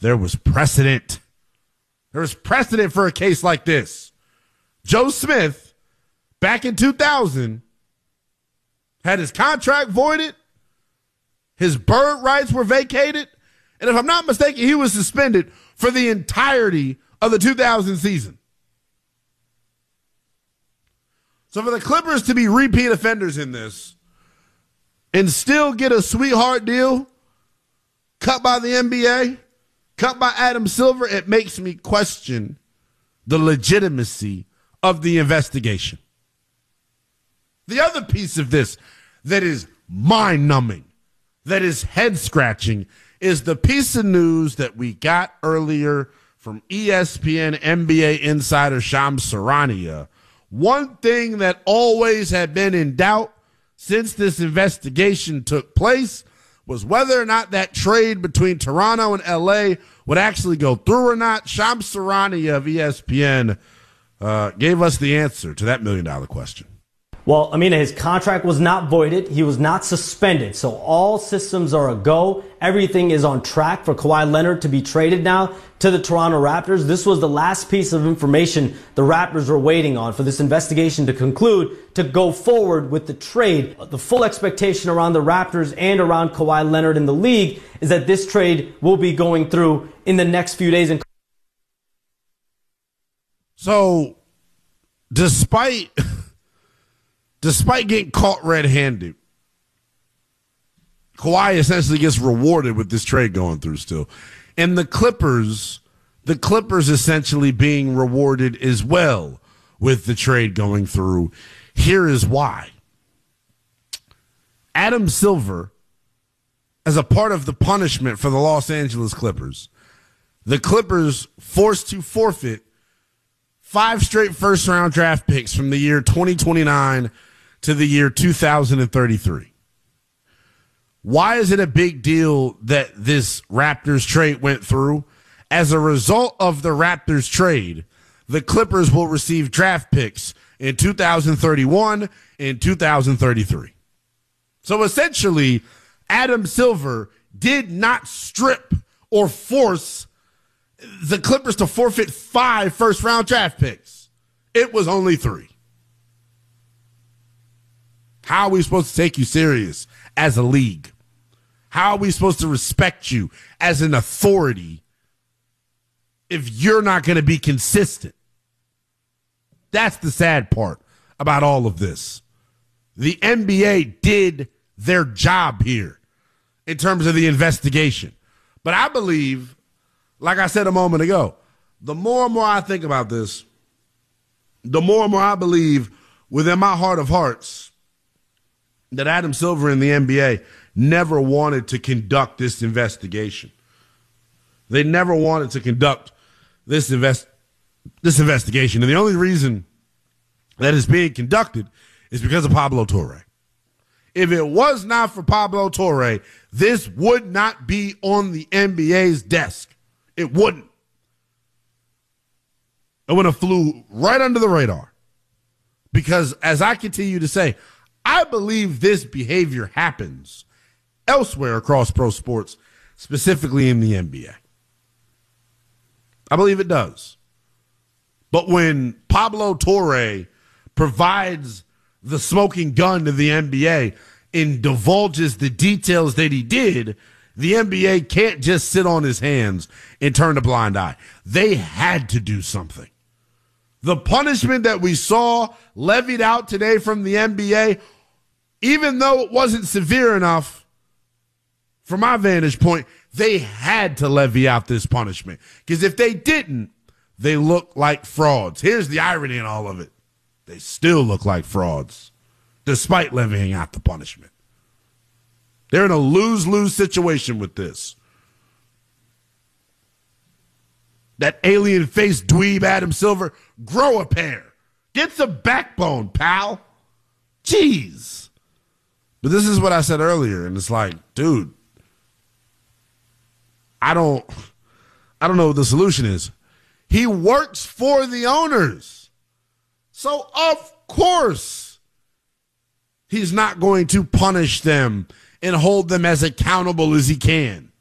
there was precedent. There was precedent for a case like this. Joe Smith, back in 2000, had his contract voided, his bird rights were vacated, and if I'm not mistaken, he was suspended for the entirety of the 2000 season. So for the Clippers to be repeat offenders in this and still get a sweetheart deal cut by the NBA, cut by Adam Silver, it makes me question the legitimacy of the investigation. The other piece of this that is mind-numbing, that is head-scratching, is the piece of news that we got earlier from ESPN NBA insider Shams Charania. One thing that always had been in doubt since this investigation took place was whether or not that trade between Toronto and LA would actually go through or not. Shams Charania of ESPN gave us the answer to that $1 million question. Well, Amina, his contract was not voided. He was not suspended. So all systems are a go. Everything is on track for Kawhi Leonard to be traded now to the Toronto Raptors. This was the last piece of information the Raptors were waiting on for this investigation to conclude, to go forward with the trade. The full expectation around the Raptors and around Kawhi Leonard in the league is that this trade will be going through in the next few days. So, despite getting caught red-handed, Kawhi essentially gets rewarded with this trade going through still. And the Clippers essentially being rewarded as well with the trade going through. Here is why. Adam Silver, as a part of the punishment for the Los Angeles Clippers, the Clippers forced to forfeit 5 straight first-round draft picks from the year 2029 to the year 2033. Why is it a big deal that this Raptors trade went through? As a result of the Raptors trade, the Clippers will receive draft picks in 2031 and 2033. So essentially, Adam Silver did not strip or force the Clippers to forfeit 5 first-round draft picks. It was only 3. How are we supposed to take you serious as a league? How are we supposed to respect you as an authority if you're not going to be consistent? That's the sad part about all of this. The NBA did their job here in terms of the investigation. But I believe, like I said a moment ago, the more and more I think about this, the more and more I believe within my heart of hearts that Adam Silver and the NBA never wanted to conduct this investigation. They never wanted to conduct this investigation. And the only reason that it's being conducted is because of Pablo Torre. If it was not for Pablo Torre, this would not be on the NBA's desk. It wouldn't. It would have flew right under the radar. Because as I continue to say, I believe this behavior happens elsewhere across pro sports, specifically in the NBA. I believe it does. But when Pablo Torre provides the smoking gun to the NBA and divulges the details that he did, the NBA can't just sit on his hands and turn a blind eye. They had to do something. The punishment that we saw levied out today from the NBA, even though it wasn't severe enough, from my vantage point, they had to levy out this punishment. Because if they didn't, they look like frauds. Here's the irony in all of it. They still look like frauds, despite levying out the punishment. They're in a lose-lose situation with this. That alien-faced dweeb Adam Silver, grow a pair. Get some backbone, pal. Jeez. But this is what I said earlier, and it's like, dude, I don't know what the solution is. He works for the owners. So, of course, he's not going to punish them and hold them as accountable as he can.